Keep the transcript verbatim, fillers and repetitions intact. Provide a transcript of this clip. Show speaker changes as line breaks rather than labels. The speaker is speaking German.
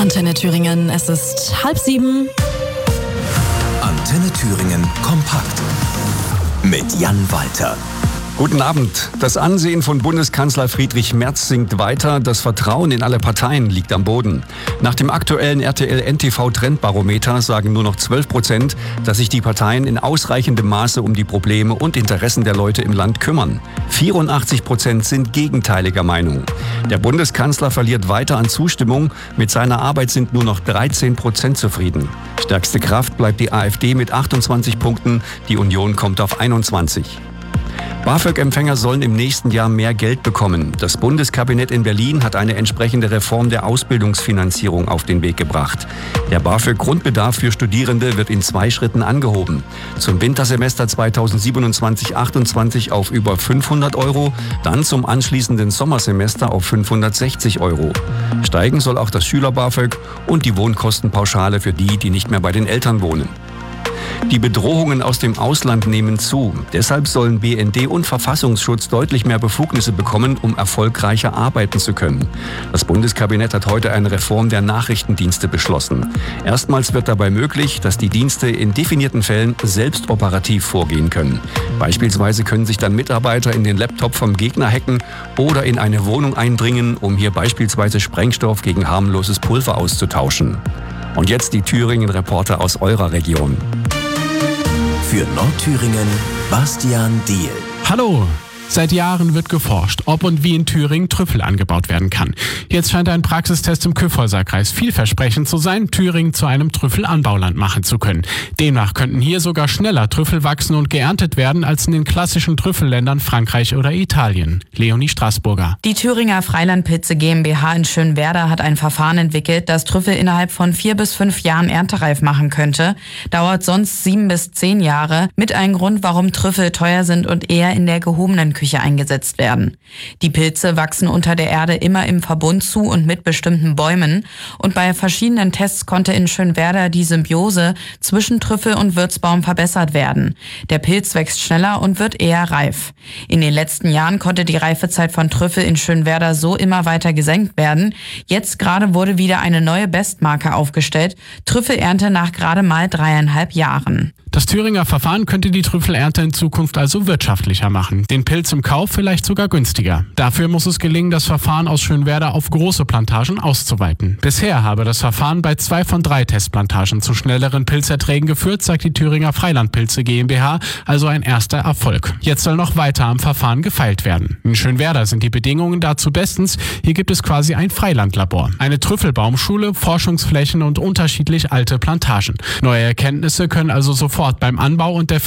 Antenne Thüringen, es ist halb sieben.
Antenne Thüringen kompakt mit Jan Walter.
Guten Abend. Das Ansehen von Bundeskanzler Friedrich Merz sinkt weiter. Das Vertrauen in alle Parteien liegt am Boden. Nach dem aktuellen R T L-N T V-Trendbarometer sagen nur noch zwölf Prozent, dass sich die Parteien in ausreichendem Maße um die Probleme und Interessen der Leute im Land kümmern. vierundachtzig Prozent sind gegenteiliger Meinung. Der Bundeskanzler verliert weiter an Zustimmung. Mit seiner Arbeit sind nur noch dreizehn Prozent zufrieden. Stärkste Kraft bleibt die AfD mit achtundzwanzig Punkten. Die Union kommt auf einundzwanzig. BAföG-Empfänger sollen im nächsten Jahr mehr Geld bekommen. Das Bundeskabinett in Berlin hat eine entsprechende Reform der Ausbildungsfinanzierung auf den Weg gebracht. Der BAföG-Grundbedarf für Studierende wird in zwei Schritten angehoben. Zum Wintersemester zweitausendsiebenundzwanzig achtundzwanzig auf über fünfhundert Euro, dann zum anschließenden Sommersemester auf fünfhundertsechzig Euro. Steigen soll auch das Schüler-BAföG und die Wohnkostenpauschale für die, die nicht mehr bei den Eltern wohnen. Die Bedrohungen aus dem Ausland nehmen zu. Deshalb sollen B N D und Verfassungsschutz deutlich mehr Befugnisse bekommen, um erfolgreicher arbeiten zu können. Das Bundeskabinett hat heute eine Reform der Nachrichtendienste beschlossen. Erstmals wird dabei möglich, dass die Dienste in definierten Fällen selbst operativ vorgehen können. Beispielsweise können sich dann Mitarbeiter in den Laptop vom Gegner hacken oder in eine Wohnung eindringen, um hier beispielsweise Sprengstoff gegen harmloses Pulver auszutauschen. Und jetzt die Thüringen-Reporter aus eurer Region.
Für Nordthüringen Bastian Diehl.
Hallo! Seit Jahren wird geforscht, ob und wie in Thüringen Trüffel angebaut werden kann. Jetzt scheint ein Praxistest im Kyffhäuser-Kreis vielversprechend zu sein, Thüringen zu einem Trüffelanbauland machen zu können. Demnach könnten hier sogar schneller Trüffel wachsen und geerntet werden als in den klassischen Trüffelländern Frankreich oder Italien. Leonie Straßburger.
Die Thüringer Freilandpilze GmbH in Schönwerder hat ein Verfahren entwickelt, das Trüffel innerhalb von vier bis fünf Jahren erntereif machen könnte. Dauert sonst sieben bis zehn Jahre. Mit einem Grund, warum Trüffel teuer sind und eher in der gehobenen Küche eingesetzt werden. Die Pilze wachsen unter der Erde immer im Verbund zu und mit bestimmten Bäumen. Und bei verschiedenen Tests konnte in Schönwerder die Symbiose zwischen Trüffel und Würzbaum verbessert werden. Der Pilz wächst schneller und wird eher reif. In den letzten Jahren konnte die Reifezeit von Trüffel in Schönwerder so immer weiter gesenkt werden. Jetzt gerade wurde wieder eine neue Bestmarke aufgestellt. Trüffelernte nach gerade mal dreieinhalb Jahren.
Das Thüringer Verfahren könnte die Trüffelernte in Zukunft also wirtschaftlicher machen. Den Pilz im Kauf vielleicht sogar günstiger. Dafür muss es gelingen, das Verfahren aus Schönwerder auf große Plantagen auszuweiten. Bisher habe das Verfahren bei zwei von drei Testplantagen zu schnelleren Pilzerträgen geführt, sagt die Thüringer Freilandpilze GmbH, also ein erster Erfolg. Jetzt soll noch weiter am Verfahren gefeilt werden. In Schönwerder sind die Bedingungen dazu bestens. Hier gibt es quasi ein Freilandlabor. Eine Trüffelbaumschule, Forschungsflächen und unterschiedlich alte Plantagen. Neue Erkenntnisse können also sofort beim Anbau und der